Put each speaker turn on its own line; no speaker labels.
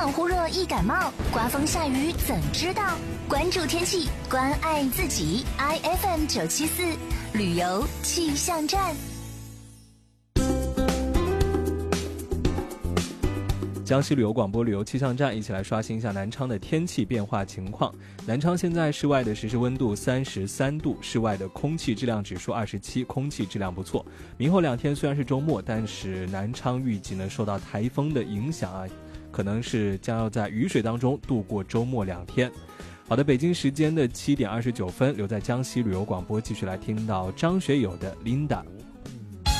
冷忽热易感冒，刮风下雨怎知道？关注天气，关爱自己。IFM 974旅游气象站。
江西旅游广播旅游气象站，一起来刷新一下南昌的天气变化情况。南昌现在室外的实时温度33度，室外的空气质量指数27，空气质量不错。明后2天虽然是周末，但是南昌预计呢受到台风的影响可能是将要在雨水当中度过周末2天。好的，北京时间的7点29分，留在江西旅游广播继续来听到张学友的 Linda。